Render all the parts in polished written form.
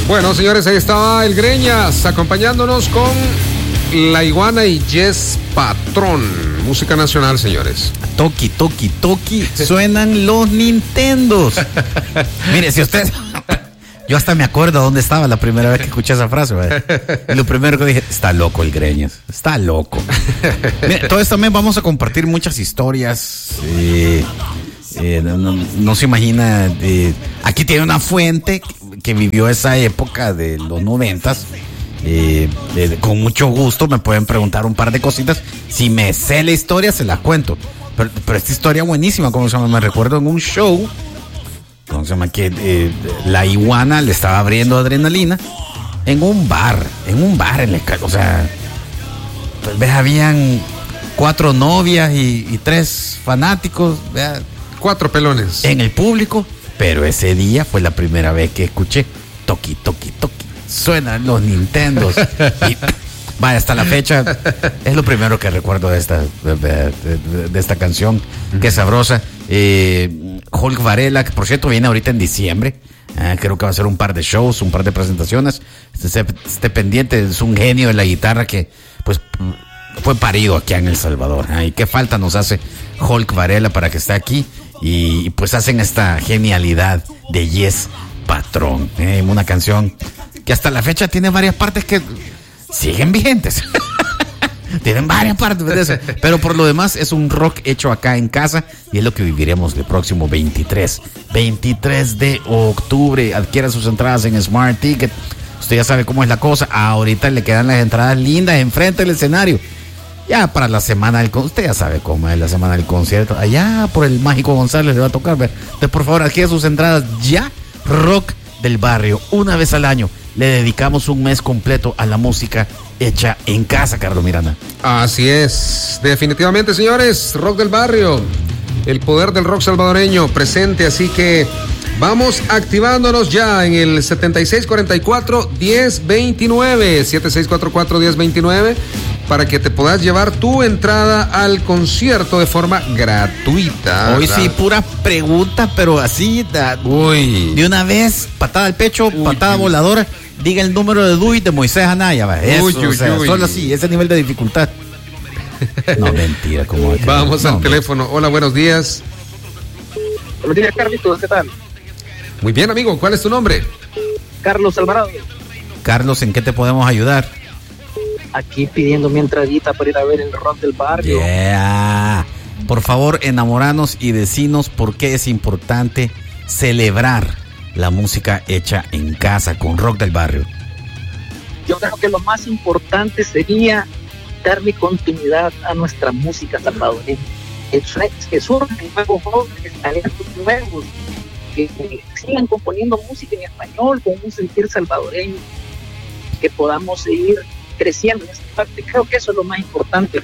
Bueno, señores, ahí estaba el Greñas acompañándonos con La Iguana y Yes Patrón. Música nacional, señores. Toki, toki, toki. Suenan los Nintendos. Mire, si usted... Yo hasta me acuerdo dónde estaba la primera vez que escuché esa frase, ¿verdad? Y lo primero que dije, está loco el Greñas, está loco. Mira, todo esto también vamos a compartir muchas historias. No se imagina. Aquí tiene una fuente que vivió esa época de los 90s. Con mucho gusto me pueden preguntar un par de cositas. Si me sé la historia, se la cuento. Pero esta historia buenísima, como se llama, me recuerdo en un show. ¿Cómo se llama? Que la Iguana le estaba abriendo Adrenalina en un bar, o sea, tal vez habían 4 novias y 3 fanáticos, ¿verdad? 4 pelones en el público, pero ese día fue la primera vez que escuché toki, toki, toki, suenan los Nintendos. Y vaya, hasta la fecha es lo primero que recuerdo de esta canción, que es sabrosa. Hulk Varela, que por cierto viene ahorita en diciembre. Creo que va a hacer un par de shows, un par de presentaciones. Esté pendiente, es un genio de la guitarra que pues fue parido aquí en El Salvador. Y qué falta nos hace Hulk Varela para que esté aquí. Y pues hacen esta genialidad de Yes Patrón. Una canción que hasta la fecha tiene varias partes que siguen vigentes. Tienen varias partes de eso. Pero por lo demás es un rock hecho acá en casa. Y es lo que viviremos el próximo 23 de octubre. Adquiera sus entradas en Smart Ticket. Usted ya sabe cómo es la cosa. Ahorita le quedan las entradas lindas enfrente del escenario. Ya para la semana del concierto. Usted ya sabe cómo es la semana del concierto. Allá por el Mágico González le va a tocar. Entonces por favor, adquiera sus entradas ya. Rock del Barrio, una vez al año. Le dedicamos un mes completo a la música hecha en casa, Carlos Miranda. Así es, definitivamente, señores. Rock del Barrio, el poder del rock salvadoreño presente, así que vamos activándonos ya en el 7644-1029, 7644-1029, para que te puedas llevar tu entrada al concierto de forma gratuita. Hoy sí, pura pregunta, pero así, de una vez, patada al pecho, patada voladora. Diga el número de DUI de Moisés Anaya. Eso, solo así, ese nivel de dificultad. No, mentira. Vamos al teléfono. Hola, buenos días. Buenos días, Carlitos, ¿qué tal? Muy bien, amigo. ¿Cuál es tu nombre? Carlos Alvarado. Carlos, ¿en qué te podemos ayudar? Aquí pidiendo mi entradita para ir a ver el Rock del Barrio. Yeah. Por favor, enamoranos y decinos por qué es importante celebrar la música hecha en casa con Rock del Barrio. Yo creo que lo más importante sería darle continuidad a nuestra música salvadoreña. Que surjan nuevos jóvenes, talentos nuevos, que sigan componiendo música en español con un sentir salvadoreño, que podamos seguir creciendo en esta parte. Creo que eso es lo más importante.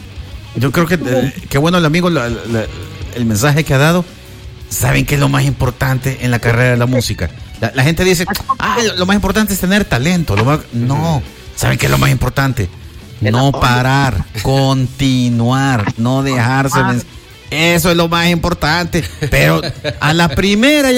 Yo creo que bueno el amigo el mensaje que ha dado. ¿Saben qué es lo más importante en la carrera de la música? La gente dice, lo más importante es tener talento. No, ¿saben qué es lo más importante? No parar, continuar, no dejarse. Eso es lo más importante. Pero a la primera,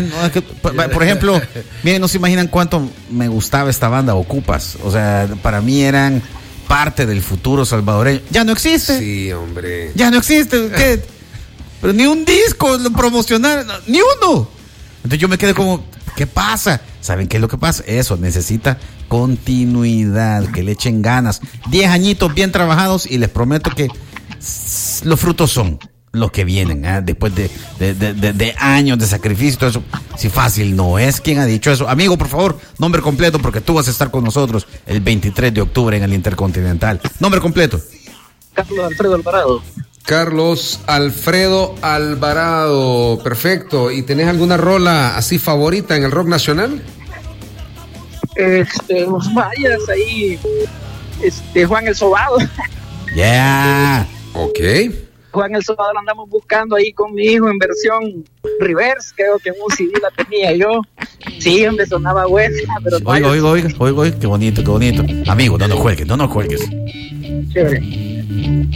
por ejemplo, miren, no se imaginan cuánto me gustaba esta banda, Ocupas. O sea, para mí eran parte del futuro salvadoreño. Ya no existe. Sí, hombre. Ya no existe. ¿Qué? Pero ni un disco lo promocionaron, ni uno. Entonces yo me quedé como, ¿qué pasa? ¿Saben qué es lo que pasa? Eso, necesita continuidad, que le echen ganas. 10 añitos bien trabajados y les prometo que los frutos son los que vienen, después de años de sacrificio, todo eso. Si fácil no es. ¿Quién ha dicho eso? Amigo, por favor, nombre completo, porque tú vas a estar con nosotros el 23 de octubre en el Intercontinental. Nombre completo. Carlos Alfredo Alvarado. Carlos Alfredo Alvarado, perfecto. ¿Y tenés alguna rola así favorita en el rock nacional? Vayas ahí, Juan el Sobado. Yeah. Ok. Juan el Sobado lo andamos buscando ahí con mi hijo en versión reverse, creo que en un CD la tenía yo. Sí, hombre, sonaba buena, pero... Oiga, qué bonito. Amigo, no nos cuelgues. Chévere.